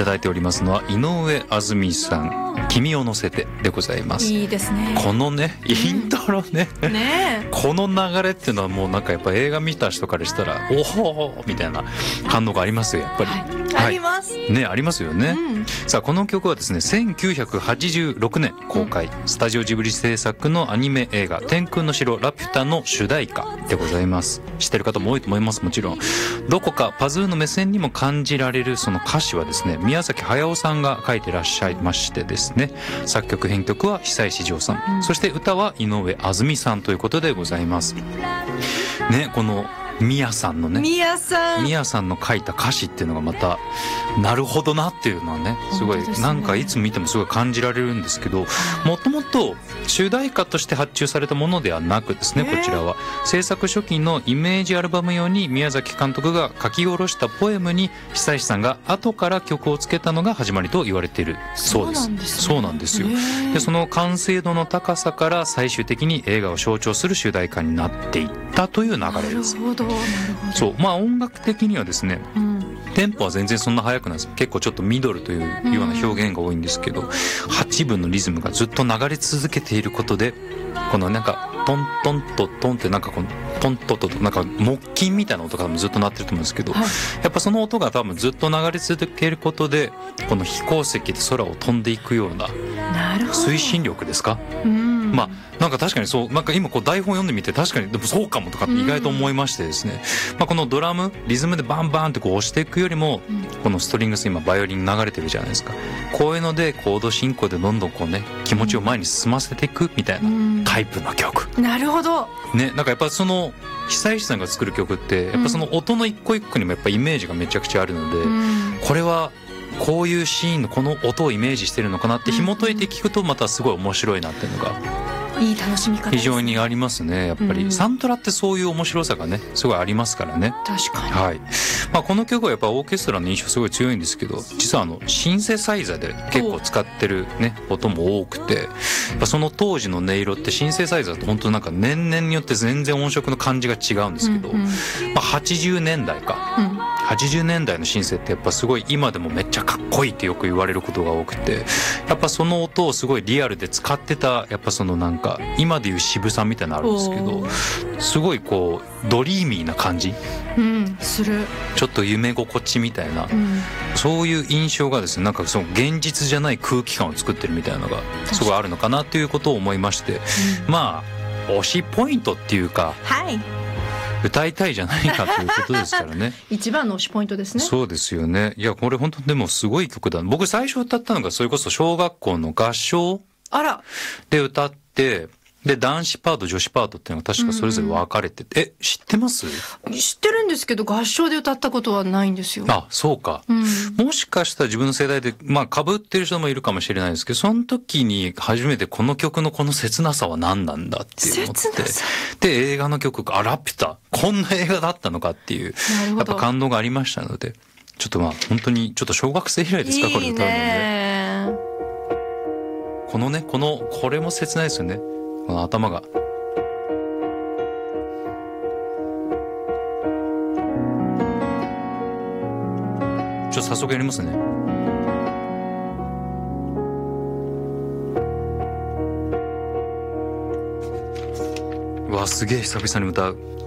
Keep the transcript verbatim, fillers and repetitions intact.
ただいておりますのは井上あずみさん、君を乗せてでございます。 いいですね。 このねイントロね、 うん、ねこの流れっていうのはもうなんかやっぱ映画見た人からしたらおおみたいな感動がありますよやっぱり、 はいはい、 ありますね、ありますよね、うん、さあこの曲はですねせんきゅうひゃくはちじゅうろくねん公開、うん、スタジオジブリ制作のアニメ映画天空の城ラピュタの主題歌でございます。知ってる方も多いと思います。もちろんどこかパズーの目線にも感じられるその歌詞はですね宮崎駿さんが書いてらっしゃいましてですね、作曲編曲は久石譲さん、うん、そして歌は井上あずみさんということでございますね。この宮さんのね宮さん宮さんの書いた歌詞っていうのがまたなるほどなっていうのはねすごい、ね、なんかいつ見てもすごい感じられるんですけど、もともと主題歌として発注されたものではなくですね、こちらは制作初期のイメージアルバム用に宮崎監督が書き下ろしたポエムに久石さんが後から曲をつけたのが始まりと言われているそうです。そうなんですよ。でその完成度の高さから最終的に映画を象徴する主題歌になっていったという流れです。 なるほどなるほど。 そうまあ音楽的にはですね、うん、テンポは全然そんな速くないです。結構ちょっとミドルというような表現が多いんですけど、うん、はちぶんのリズムがずっと流れ続けていることでこのなんかトントントトンってなんかこのトントトとなんか木琴みたいな音がずっと鳴ってると思うんですけど、はい、やっぱその音が多分ずっと流れ続けることでこの飛行石で空を飛んでいくような推進力ですか。うんまあなんか確かにそうなんか今こう台本読んでみて確かにでもそうかもとかって意外と思いましてですね、まあ、このドラムリズムでバンバンってこう押していくよりも、うん、このストリングス今バイオリン流れてるじゃないですか。こういうのでコード進行でどんどんこうね気持ちを前に進ませていくみたいなタイプの曲、 うん、なるほどね。なんかやっぱその久石さんが作る曲ってやっぱその音の一個一個にもやっぱイメージがめちゃくちゃあるので、うん、これはこういうシーンのこの音をイメージしてるのかなって紐解いて聞くとまたすごい面白いなっていうのがいい楽しみ方ですね。 非常にありますねやっぱり、うん、サントラってそういう面白さがねすごいありますからね。 確かに、 はいまあ、この曲はやっぱオーケストラの印象すごい強いんですけど実はあのシンセサイザーで結構使ってる、ね、音も多くてやっぱその当時の音色ってシンセサイザーって本当なんか年々によって全然音色の感じが違うんですけど、うんうんまあ、はちじゅうねんだいか、うん、はちじゅうねんだいのシンセってやっぱすごい今でもめっちゃかっこいいってよく言われることが多くてやっぱその音をすごいリアルで使ってたやっぱそのなんか今でいう渋さみたいなのあるんですけどすごいこうドリーミーな感じ、 うん、するちょっと夢心地みたいな、うん、そういう印象がですねなんかその現実じゃない空気感を作ってるみたいなのがすごいあるのかなということを思いまして、うん、まあ推しポイントっていうか、 はい歌いたいじゃないかということですからね一番の推しポイントですね。 そうですよね。いやこれ本当でもすごい曲だ。僕最初歌ったのがそれこそ小学校の合唱で歌ってで男子パート女子パートっていうのが確かそれぞれ分かれてて、うん、え知ってます？ 知ってるんですけど合唱で歌ったことはないんですよ。 あそうか、うん、もしかしたら自分の世代でまあ被ってる人もいるかもしれないですけどその時に初めてこの曲のこの切なさは何なんだって思ってで映画の曲があラピュタこんな映画だったのかっていうやっぱ感動がありましたのでちょっとまあ本当にちょっと小学生以来ですかこれ歌うのね。このねこのこれも切ないですよね。この頭がちょっと早速やりますね。うわすげえ久々に歌う。